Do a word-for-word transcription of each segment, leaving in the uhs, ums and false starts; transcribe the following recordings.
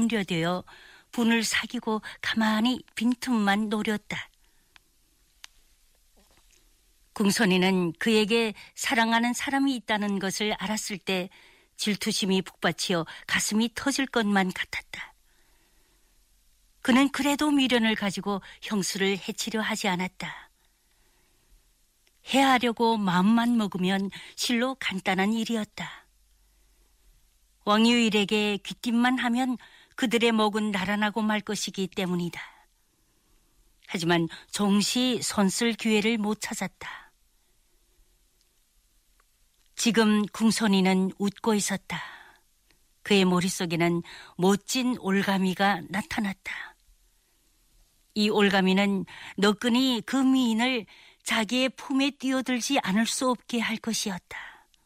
염려되어 분을 사귀고 가만히 빈틈만 노렸다. 궁선이는 그에게 사랑하는 사람이 있다는 것을 알았을 때 질투심이 북받치어 가슴이 터질 것만 같았다. 그는 그래도 미련을 가지고 형수를 해치려 하지 않았다. 해하려고 마음만 먹으면 실로 간단한 일이었다. 왕유일에게 귀띔만 하면 그들의 목은 날아나고 말 것이기 때문이다. 하지만 종시 손쓸 기회를 못 찾았다. 지금 궁선이는 웃고 있었다. 그의 머릿속에는 멋진 올가미가 나타났다. 이 올가미는 너끈히 그 미인을 자기의 품에 뛰어들지 않을 수 없게 할 것이었다.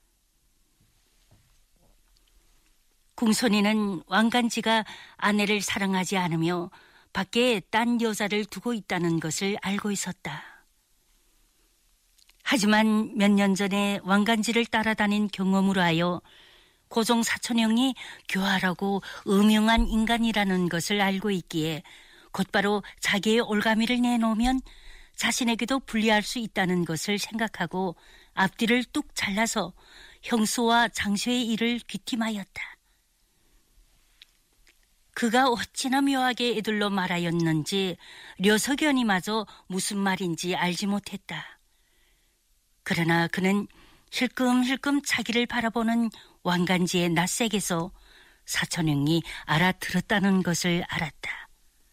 궁선이는 왕간지가 아내를 사랑하지 않으며 밖에 딴 여자를 두고 있다는 것을 알고 있었다. 하지만 몇 년 전에 왕간지를 따라다닌 경험으로 하여 고종 사촌형이 교활하고 음흉한 인간이라는 것을 알고 있기에 곧바로 자기의 올가미를 내놓으면 자신에게도 불리할 수 있다는 것을 생각하고 앞뒤를 뚝 잘라서 형수와 장쇼의 일을 귀띔하였다. 그가 어찌나 묘하게 애들러 말하였는지 려석연이마저 무슨 말인지 알지 못했다. 그러나 그는 힐끔힐끔 자기를 바라보는 왕간지의 낯색에서 사촌형이 알아들었다는 것을 알았다.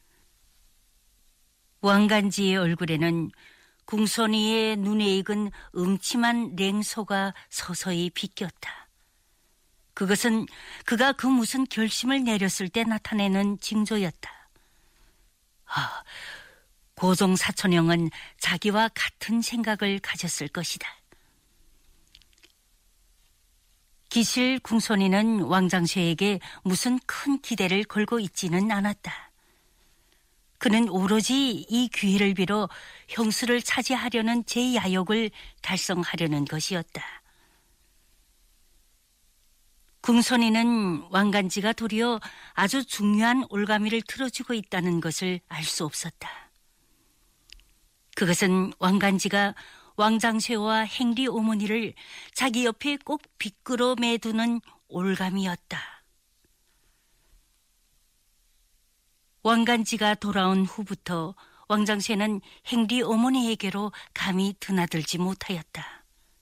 왕간지의 얼굴에는 궁선이의 눈에 익은 음침한 냉소가 서서히 비꼈다. 그것은 그가 그 무슨 결심을 내렸을 때 나타내는 징조였다. 아, 고종 사촌형은 자기와 같은 생각을 가졌을 것이다. 기실 궁선이는 왕장쇠에게 무슨 큰 기대를 걸고 있지는 않았다. 그는 오로지 이 기회를 빌어 형수를 차지하려는 제 야욕을 달성하려는 것이었다. 궁선이는 왕간지가 도리어 아주 중요한 올가미를 틀어주고 있다는 것을 알 수 없었다. 그것은 왕간지가 왕장쇠와 행리 어머니를 자기 옆에 꼭 비끄러 매두는 올감이었다. 왕간지가 돌아온 후부터 왕장쇠는 행리 어머니에게로 감히 드나들지 못하였다.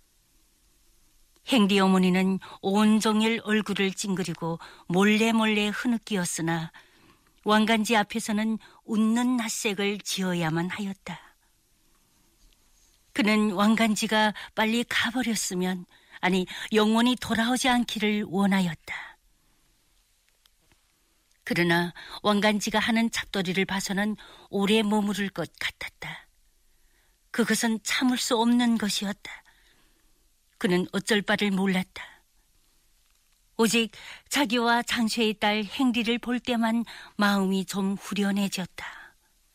행리 어머니는 온종일 얼굴을 찡그리고 몰래 몰래 흐느끼었으나 왕간지 앞에서는 웃는 낯색을 지어야만 하였다. 그는 왕간지가 빨리 가버렸으면, 아니 영원히 돌아오지 않기를 원하였다. 그러나 왕간지가 하는 잡돌이를 봐서는 오래 머무를 것 같았다. 그것은 참을 수 없는 것이었다. 그는 어쩔 바를 몰랐다. 오직 자기와 장쇠의 딸 행리를 볼 때만 마음이 좀 후련해졌다.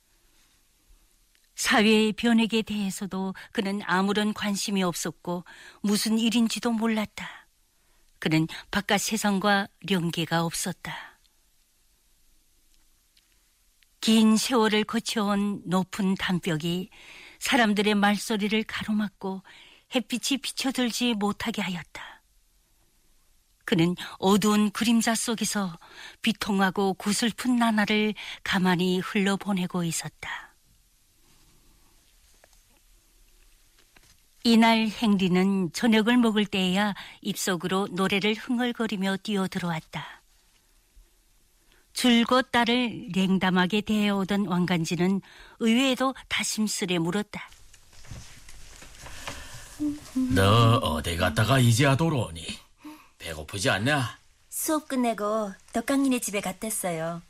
사회의 변혁에 대해서도 그는 아무런 관심이 없었고 무슨 일인지도 몰랐다. 그는 바깥 세상과 연계가 없었다. 긴 세월을 거쳐온 높은 담벽이 사람들의 말소리를 가로막고 햇빛이 비춰들지 못하게 하였다. 그는 어두운 그림자 속에서 비통하고 구슬픈 나날을 가만히 흘러보내고 있었다. 이날 행리는 저녁을 먹을 때에야 입속으로 노래를 흥얼거리며 뛰어들어왔다. 줄곧 딸을 냉담하게 대해오던 왕간지는 의외에도 다심스레 물었다. 너 어디 갔다가 이제야 돌아오니? 배고프지 않냐? 수업 끝내고 덕강이네 집에 갔댔어요.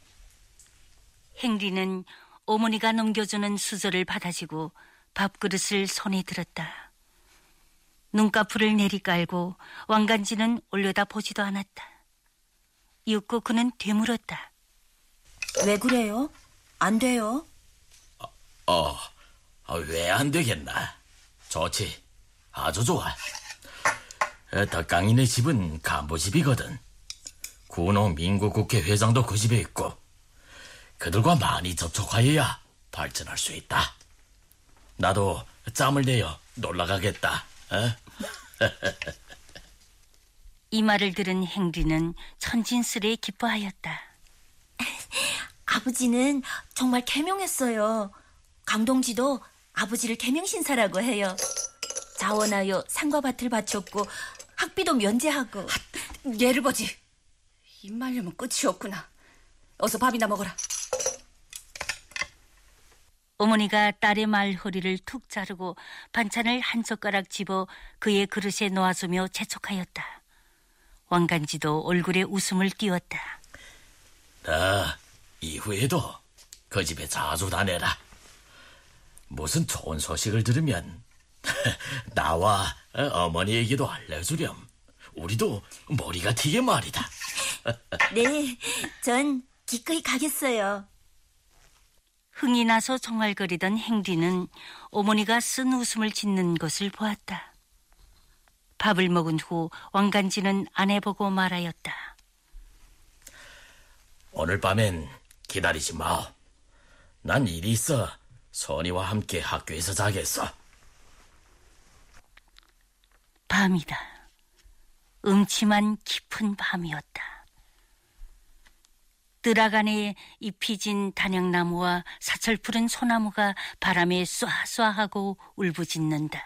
행리는 어머니가 넘겨주는 수저를 받아쥐고 밥그릇을 손에 들었다. 눈꺼풀을 내리깔고 왕간지는 올려다 보지도 않았다. 이윽고 그는 되물었다. 왜 그래요? 안 돼요? 어, 어 왜 안 되겠나? 좋지, 아주 좋아. 덕강이네 집은 간부집이거든. 군호 민구국회 회장도 그 집에 있고 그들과 많이 접촉하여야 발전할 수 있다. 나도 짬을 내어 놀러가겠다. 어? 이 말을 들은 행리는 천진스레 기뻐하였다. 아버지는 정말 개명했어요. 강동지도 아버지를 개명신사라고 해요. 자원하여 산과 밭을 바쳤고 학비도 면제하고. 얘를 보지. 입말려면 끝이 없구나. 어서 밥이나 먹어라. 어머니가 딸의 말허리를 툭 자르고 반찬을 한 젓가락 집어 그의 그릇에 놓아주며 재촉하였다. 왕간지도 얼굴에 웃음을 띄웠다. 나 이후에도 그 집에 자주 다녀라. 무슨 좋은 소식을 들으면 나와 어머니 얘기도 알려주렴. 우리도 머리가 튀게 말이다. 네, 전 기꺼이 가겠어요. 흥이 나서 정알거리던 행리는 어머니가 쓴 웃음을 짓는 것을 보았다. 밥을 먹은 후 왕간지는 아내 보고 말하였다. 오늘 밤엔 기다리지 마오. 난 일이 있어 선이와 함께 학교에서 자겠어. 밤이다. 음침한 깊은 밤이었다. 뜰 안에 잎이 진 단양나무와 사철 푸른 소나무가 바람에 쏴쏴하고 울부짖는다.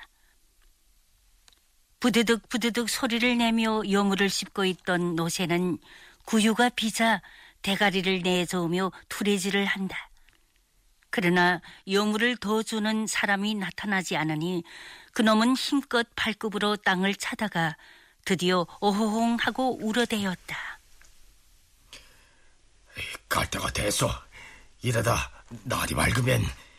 부드득 부드득 소리를 내며 여물을 씹고 있던 노새는 구유가 비자 대가리를 내저으며 투레질을 한다. 그러나 여물을 더 주는 사람이 나타나지 않으니 그놈은 힘껏 발굽으로 땅을 차다가 드디어 오호홍 하고 울어대었다. 갈 때가 됐어. 이러다 날이 맑으면.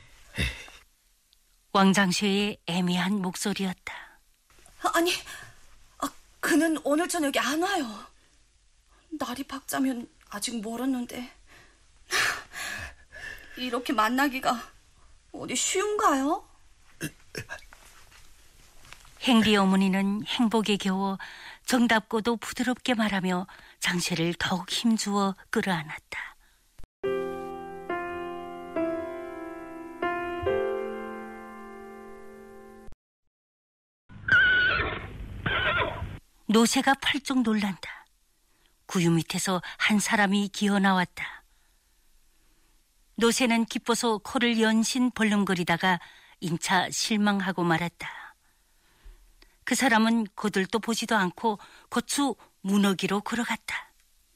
왕장쇠의 애매한 목소리였다. 아니, 아, 그는 오늘 저녁에 안 와요. 날이 밝자면 아직 멀었는데. 이렇게 만나기가 어디 쉬운가요? 행리 어머니는 행복에 겨워 정답고도 부드럽게 말하며 장쇠를 더욱 힘주어 끌어안았다. 노새가 펄쩍 놀란다. 구유 밑에서 한 사람이 기어나왔다. 노새는 기뻐서 코를 연신 벌렁거리다가 인차 실망하고 말았다. 그 사람은 거들떠 보지도 않고 고추 문어기로 걸어갔다.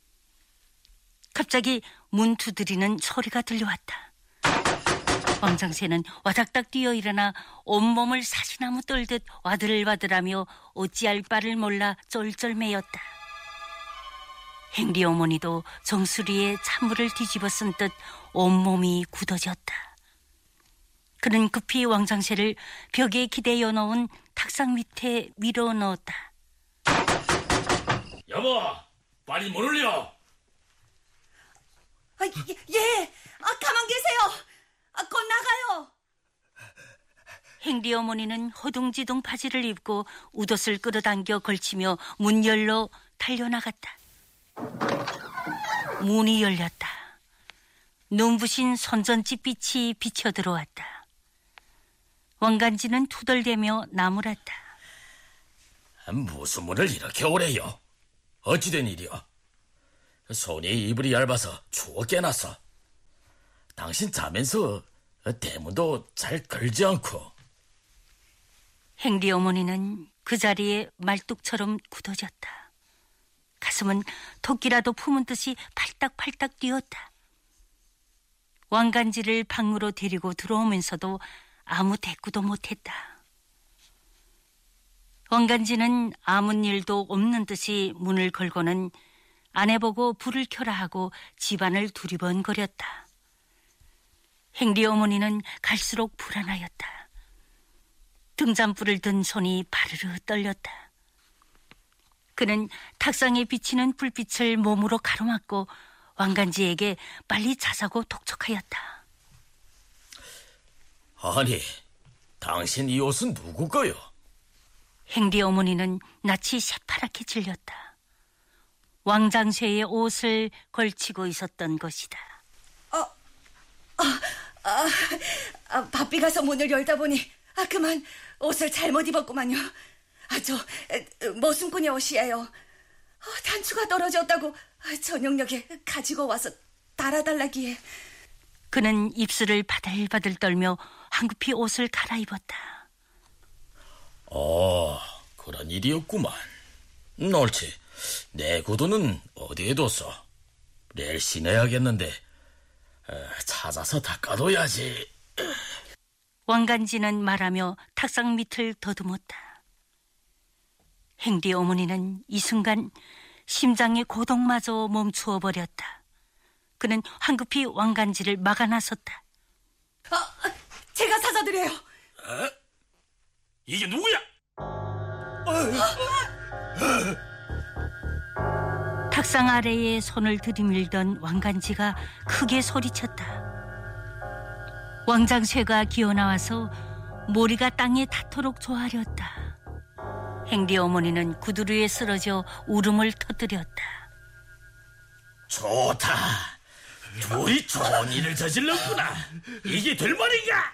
갑자기 문 두드리는 소리가 들려왔다. 왕장쇠는 와닥닥 뛰어 일어나 온몸을 사시나무 떨듯 와들와들하며 어찌할 바를 몰라 쩔쩔매였다. 행리 어머니도 정수리에 찬물을 뒤집어 쓴 듯 온몸이 굳어졌다. 그는 급히 왕장쇠를 벽에 기대어 놓은 탁상 밑에 밀어 넣었다. 여보, 빨리 문 올려. 아, 예, 예. 아, 가만 계세요. 아, 곧 나가요. 행리 어머니는 허둥지둥 바지를 입고 웃옷을 끌어당겨 걸치며 문 열러 달려나갔다. 문이 열렸다. 눈부신 손전집 빛이 비쳐 들어왔다. 왕간지는 투덜대며 나무랐다. 무슨 문을 이렇게 오래요? 어찌된 일이오? 손이 이불이 얇아서 추워 깨났어. 당신 자면서 대문도 잘 걸지 않고. 행리 어머니는 그 자리에 말뚝처럼 굳어졌다. 가슴은 토끼라도 품은 듯이 팔딱팔딱 뛰었다. 왕간지를 방으로 데리고 들어오면서도 아무 대꾸도 못했다. 왕간지는 아무 일도 없는 듯이 문을 걸고는 아내 보고 불을 켜라 하고 집안을 두리번거렸다. 행리 어머니는 갈수록 불안하였다. 등잔불을 든 손이 바르르 떨렸다. 그는 탁상에 비치는 불빛을 몸으로 가로막고 왕간지에게 빨리 자자고 독촉하였다. 아니, 당신 이 옷은 누구 거요? 행리 어머니는 낯이 새파랗게 질렸다. 왕장쇠의 옷을 걸치고 있었던 것이다. 아, 바삐 가서 문을 열다 보니 아 그만 옷을 잘못 입었구만요. 아, 저 머슴꾼의 옷이에요. 아, 단추가 떨어졌다고 저녁녘에 가지고 와서 달아달라기에. 그는 입술을 바들바들 떨며 황급히 옷을 갈아입었다. 어, 그런 일이었구만. 옳지. 내 구두는 어디에 뒀어? 내일 신어야겠는데 어, 찾아서 닦아둬야지. 왕간지는 말하며 탁상 밑을 더듬었다. 행디 어머니는 이 순간 심장의 고동마저 멈추어 버렸다. 그는 황급히 왕간지를 막아 나섰다. 아, 제가 사사드려요. 어? 이게 누구야? 탁상 아래에 손을 들이밀던 왕간지가 크게 소리쳤다. 왕장쇠가 기어나와서 모리가 땅에 닿도록 조아렸다. 행디 어머니는 구두 위에 쓰러져 울음을 터뜨렸다. 좋다. 둘이 좋은 일을 저질렀구나. 이게 될 말인가?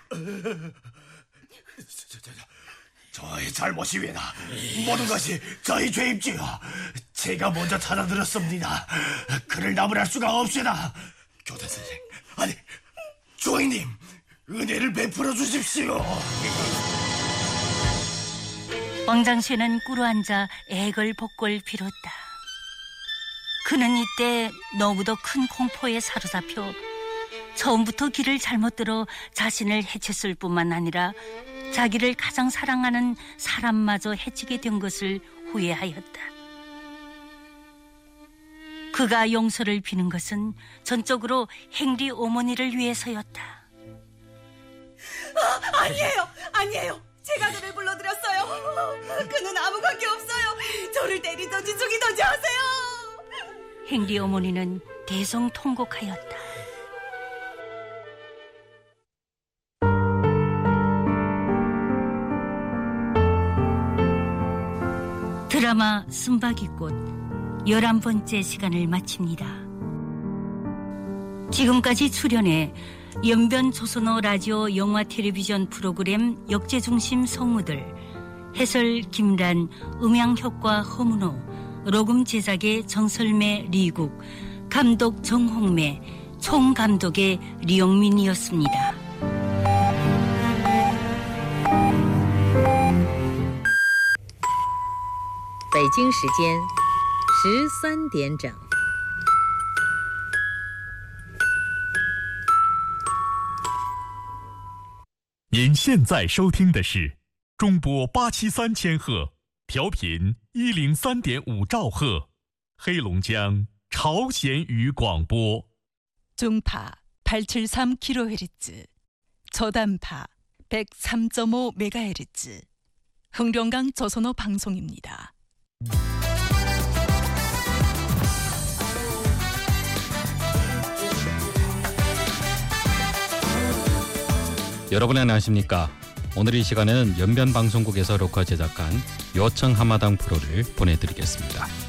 저의 잘못이 왜나 모든 것이 저희 죄입지요. 제가 먼저 찾아들었습니다. 그를 나무랄 수가 없으나 교대 선생, 아니 주인님, 은혜를 베풀어 주십시오. 왕장쇠는 꿇어앉아 애걸복걸 빌었다. 그는 이때 너무도 큰 공포에 사로잡혀 처음부터 길을 잘못 들어 자신을 해쳤을 뿐만 아니라 자기를 가장 사랑하는 사람마저 해치게 된 것을 후회하였다. 그가 용서를 비는 것은 전적으로 행리 어머니를 위해서였다. 아, 아니에요, 아니에요. 제가 그를 불러드렸어요. 그는 아무 관계 없어요. 저를 때리든지 죽이든지 하세요. 행리 어머니는 대성통곡하였다. 드라마 쓴바귀꽃 열한 번째 시간을 마칩니다. 지금까지 출연해 연변 조선어 라디오 영화 텔레비전 프로그램 역제중심 성우들, 해설 김란, 음향효과 허문호, 녹음 제작의 정설매 리국, 감독 정홍매, 총감독의 리영민이었습니다. 北京时间十三点整。 您现在收听的是中波八七三千赫，调频一零三点五兆赫，黑龙江朝鲜语广播。 중파 팔백칠십삼 킬로헤르츠, 저단파 백삼 점 오 메가헤르츠, 흥룡강 조선어 방송입니다. 여러분 안녕하십니까? 오늘 이 시간에는 연변방송국에서 녹화 제작한 요청 한마당 프로를 보내드리겠습니다.